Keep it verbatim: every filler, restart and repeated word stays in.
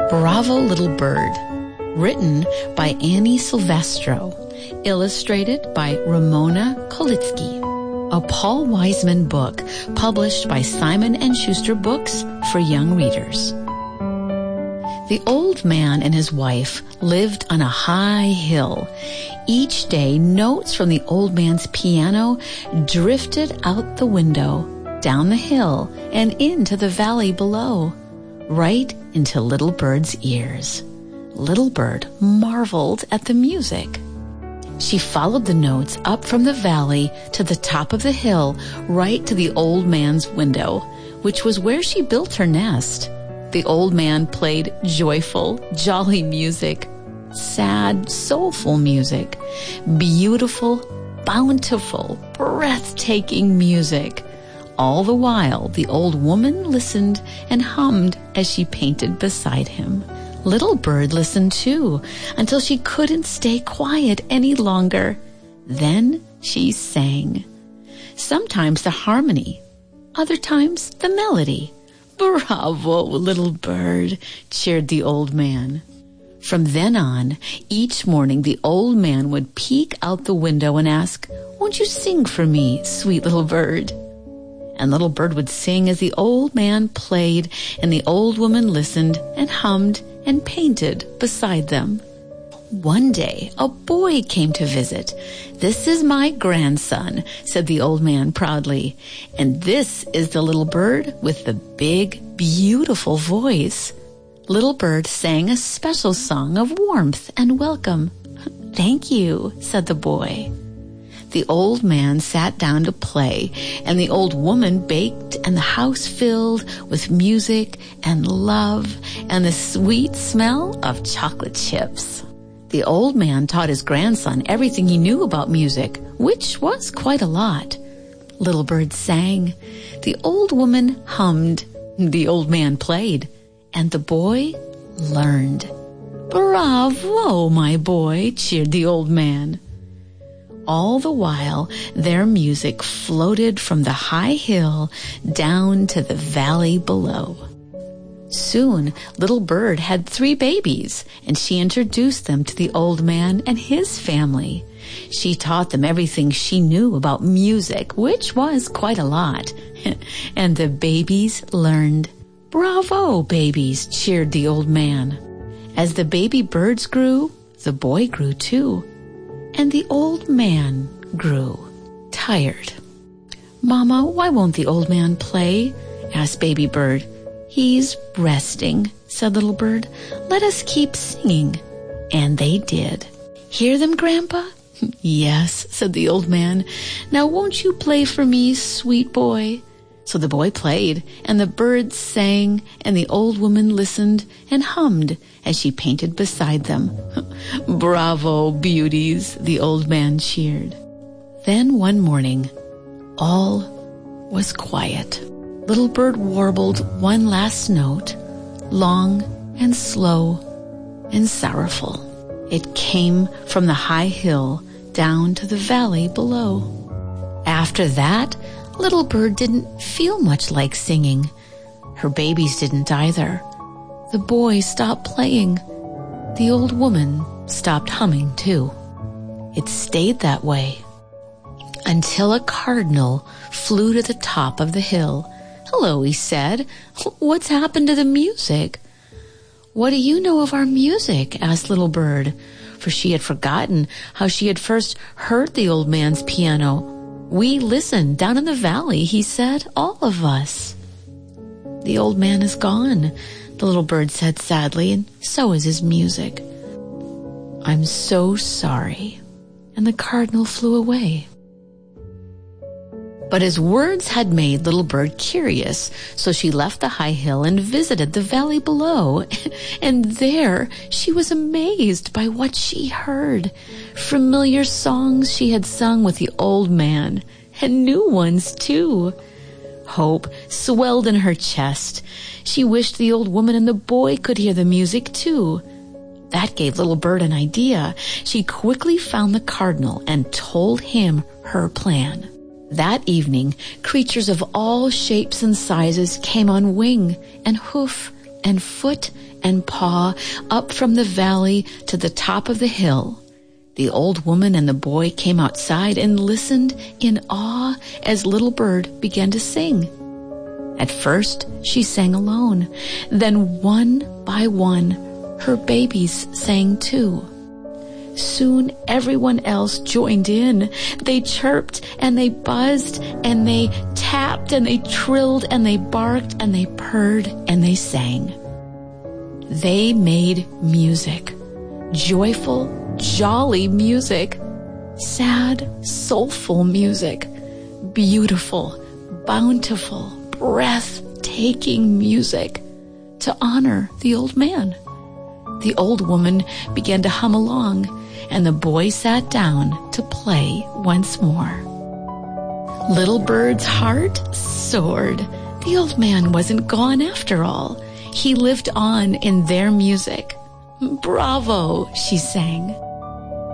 Bravo Little Bird, written by Annie Silvestro, illustrated by Ramona Kolitsky. A Paul Wiseman book published by Simon and Schuster Books for young readers. The old man and his wife lived on a high hill. Each day, notes from the old man's piano drifted out the window, down the hill, and into the valley below, right into Little Bird's ears. Little Bird marveled at the music. She followed the notes up from the valley to the top of the hill, right to the old man's window, which was where she built her nest. The old man played joyful, jolly music, sad, soulful music, beautiful, bountiful, breathtaking music. All the while, the old woman listened and hummed as she painted beside him. Little Bird listened too, until she couldn't stay quiet any longer. Then she sang. Sometimes the harmony, other times the melody. "Bravo, Little Bird," cheered the old man. From then on, each morning the old man would peek out the window and ask, "Won't you sing for me, sweet little bird?" And Little Bird would sing as the old man played, and the old woman listened and hummed and painted beside them. One day, a boy came to visit. "This is my grandson," said the old man proudly. "And this is the little bird with the big, beautiful voice." Little Bird sang a special song of warmth and welcome. "Thank you," said the boy. The old man sat down to play, and the old woman baked, and the house filled with music and love and the sweet smell of chocolate chips. The old man taught his grandson everything he knew about music, which was quite a lot. Little Bird sang, the old woman hummed, the old man played, and the boy learned. "Bravo, my boy," cheered the old man. All the while, their music floated from the high hill down to the valley below. Soon, Little Bird had three babies, and she introduced them to the old man and his family. She taught them everything she knew about music, which was quite a lot. And the babies learned. "Bravo, babies," cheered the old man. As the baby birds grew, the boy grew too. And the old man grew tired. "Mama, why won't the old man play?" asked Baby Bird. "He's resting," said Little Bird. "Let us keep singing." And they did. "Hear them, Grandpa?" "Yes," said the old man. "Now won't you play for me, sweet boy?" So the boy played, and the birds sang, and the old woman listened and hummed as she painted beside them. "Bravo, beauties," the old man cheered. Then one morning, all was quiet. Little Bird warbled one last note, long and slow and sorrowful. It came from the high hill down to the valley below. After that, Little Bird didn't feel much like singing. Her babies didn't either. The boy stopped playing. The old woman stopped humming too. It stayed that way until a cardinal flew to the top of the hill. "Hello," he said. "What's happened to the music?" "What do you know of our music?" asked Little Bird, for she had forgotten how she had first heard the old man's piano. "We listened down in the valley," he said, "all of us." "The old man is gone," the little bird said sadly, "and so is his music." "I'm so sorry." And the cardinal flew away. But his words had made Little Bird curious, so she left the high hill and visited the valley below. And there she was amazed by what she heard. Familiar songs she had sung with the old man, and new ones too. Hope swelled in her chest. She wished the old woman and the boy could hear the music too. That gave Little Bird an idea. She quickly found the cardinal and told him her plan. That evening, creatures of all shapes and sizes came on wing and hoof and foot and paw up from the valley to the top of the hill. The old woman and the boy came outside and listened in awe as Little Bird began to sing. At first, she sang alone. Then one by one, her babies sang too. Soon everyone else joined in. They chirped and they buzzed and they tapped and they trilled and they barked and they purred and they sang. They made music. Joyful, jolly music. Sad, soulful music. Beautiful, bountiful, breathtaking music to honor the old man. The old woman began to hum along, and the boy sat down to play once more. Little Bird's heart soared. The old man wasn't gone after all. He lived on in their music. Bravo, she sang.